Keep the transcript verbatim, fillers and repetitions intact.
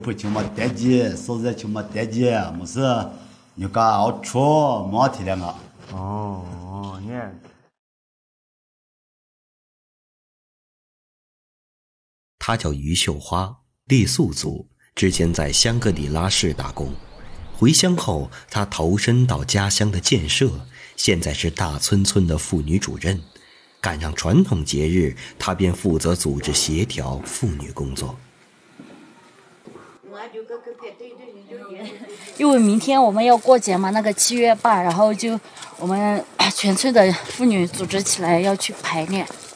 不请么爹鸡，嫂子请么爹鸡，没事，你干熬吃，没体谅我。 哦，你看。 她叫于秀花，傈僳族，之前在香格里拉市打工。回乡后，她投身到家乡的建设，现在是大村村的妇女主任。赶上传统节日，她便负责组织协调妇女工作。 因为明天我们要过节嘛，那个七月八，然后就我们全村的妇女组织起来要去排练。